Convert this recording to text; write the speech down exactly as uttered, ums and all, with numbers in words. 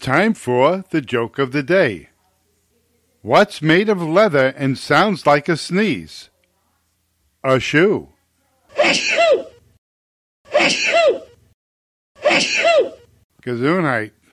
time for the joke of the day. What's made of leather and sounds like a sneeze? A shoe. Gesundheit.